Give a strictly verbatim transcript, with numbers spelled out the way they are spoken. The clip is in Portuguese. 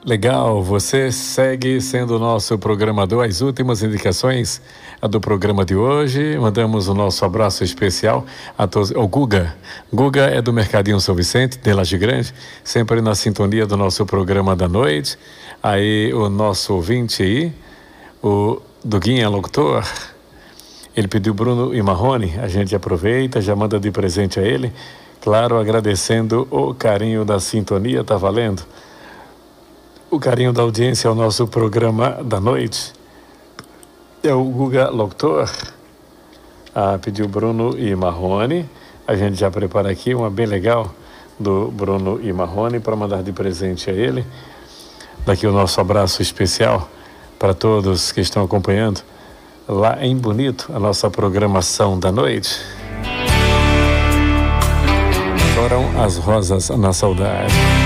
Legal, você segue sendo o nosso programador. As últimas indicações do programa de hoje. Mandamos o nosso abraço especial a todos. O Guga. Guga é do Mercadinho São Vicente, de Laje Grande, sempre na sintonia do nosso programa da noite. Aí o nosso ouvinte aí, o Duguinha Locutor, ele pediu Bruno e Marrone. A gente aproveita, já manda de presente a ele. Claro, agradecendo o carinho da sintonia, tá valendo? O carinho da audiência ao nosso programa da noite. É o Guga Locutor. Ah, pediu Bruno e Marrone. A gente já prepara aqui uma bem legal do Bruno e Marrone para mandar de presente a ele. Daqui o nosso abraço especial para todos que estão acompanhando lá em Bonito a nossa programação da noite. Choram as rosas na saudade.